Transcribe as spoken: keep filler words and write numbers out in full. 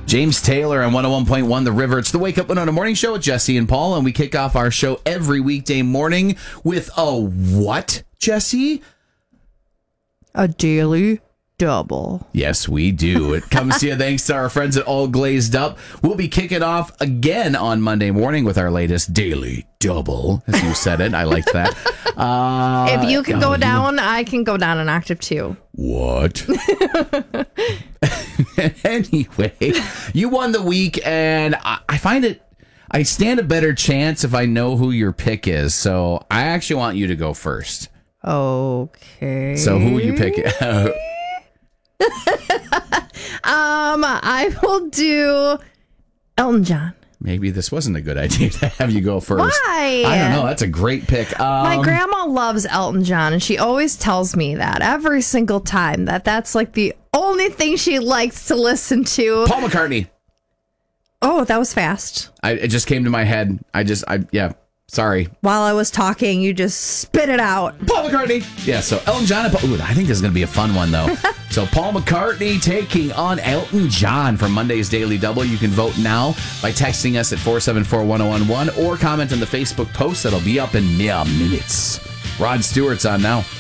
James Taylor on one oh one point one The River. It's the Wake Up Winona Morning Show with Jesse and Paul, and we kick off our show every weekday morning with a what, Jesse? A daily double. Yes, we do. It comes to you thanks to our friends at All Glazed Up. We'll be kicking off again on Monday morning with our latest daily double, as you said it. I liked that. Uh, if you can oh, go you- down, I can go down an octave too. What? Anyway, you won the week, and I, I find it, I stand a better chance if I know who your pick is. So I actually want you to go first. Okay. So who will you pick? um, I will do Elton John. Maybe this wasn't a good idea to have you go first. Why? I don't know. That's a great pick. Um, My grandma loves Elton John, and she always tells me that every single time, that that's like the only thing she likes to listen to. Paul McCartney. Oh, that was fast. I, it just came to my head. I just, I yeah. Sorry. While I was talking, you just spit it out. Paul McCartney. Yeah, so Elton John and Paul. Ooh, I think this is going to be a fun one, though. So Paul McCartney taking on Elton John for Monday's Daily Double. You can vote now by texting us at four seven four, one oh one one or comment on the Facebook post that'll be up in mere minutes. Rod Stewart's on now.